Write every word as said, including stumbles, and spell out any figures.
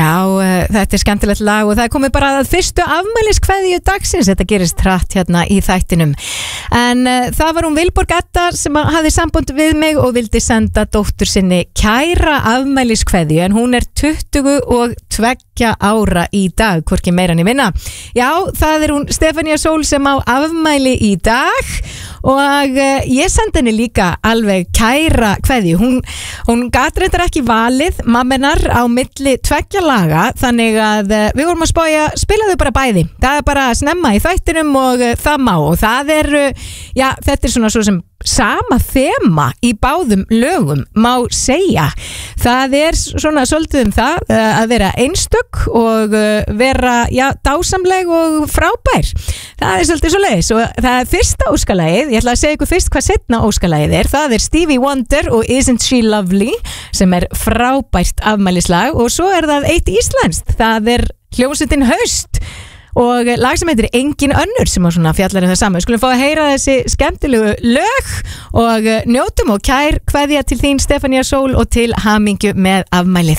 Já, uh, þetta er skemmtilegt lag og það er komið bara að fyrstu afmæliskveðju dagsins, þetta gerist hratt hérna í þættinum. En uh, það var hún Vilborg Edda sem hafði samband við mig og vildi senda dóttur sinni kæra afmæliskveðju, en hún er tuttugu og tveggja ára í dag, hvorki meira en ég minna. Já, það er hún Stefania Sól sem á afmæli í dag og uh, ég sendi henni líka alveg kæra kveðju. Hún, hún gat reyndar ekki valið mammenar á milli tveggja laga, þannig að uh, við vorum að spája, spilaðu bara bæði. Það er bara að snemma í þættinum og uh, það má, og það er, uh, já, þetta er svona svo sem sama þema í báðum lögum, má segja. Það er svona svolítið um það uh, að vera einstök og uh, vera, já, dásamleg og frábær. Það er svolítið svo leiðis og það er fyrsta óskalagið, ég ætla að segja ykkur fyrst hvað seinna óskalagið er, það er Stevie Wonder og Isn't She Lovely sem er frábært afmælislag, og svo er það eitt íslenskt, það er hljómsveitin Haust og lag sem heitir Engin önnur sem á svona fjallar um það saman. Við skulum fá að heyra þessi skemmtilegu lög og njótum, og kær kveðja til þín Stefania Sól og til hamingju með afmælið.